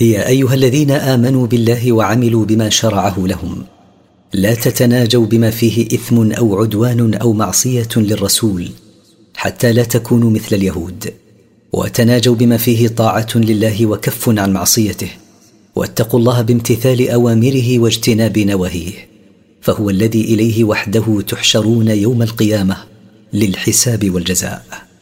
يا أيها الذين آمنوا بالله وعملوا بما شرعه لهم، لا تتناجوا بما فيه إثم أو عدوان أو معصية للرسول، حتى لا تكونوا مثل اليهود، وتناجوا بما فيه طاعة لله وكف عن معصيته، واتقوا الله بامتثال أوامره واجتناب نواهيه، فهو الذي إليه وحده تحشرون يوم القيامة للحساب والجزاء.